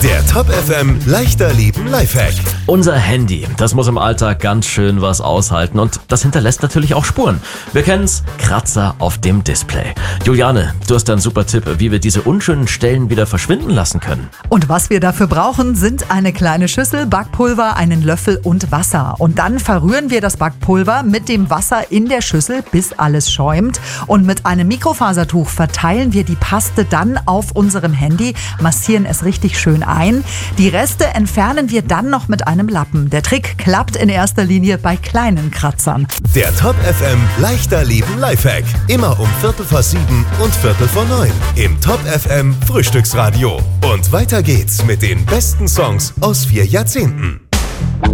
Der Top FM leichter Leben Lifehack. Unser Handy, das muss im Alltag ganz schön was aushalten und das hinterlässt natürlich auch Spuren. Wir kennen's, Kratzer auf dem Display. Juliane, du hast einen super Tipp, wie wir diese unschönen Stellen wieder verschwinden lassen können. Und was wir dafür brauchen, sind eine kleine Schüssel, Backpulver, einen Löffel und Wasser. Und dann verrühren wir das Backpulver mit dem Wasser in der Schüssel, bis alles schäumt. Und mit einem Mikrofasertuch verteilen wir die Paste dann auf unserem Handy, massieren es richtig schön ein. Die Reste entfernen wir dann noch mit einem Lappen. Der Trick klappt in erster Linie bei kleinen Kratzern. Der Top FM leichter Leben Lifehack. Immer um 6:45 und 8:45 im Top FM Frühstücksradio. Und weiter geht's mit den besten Songs aus 4 Jahrzehnten.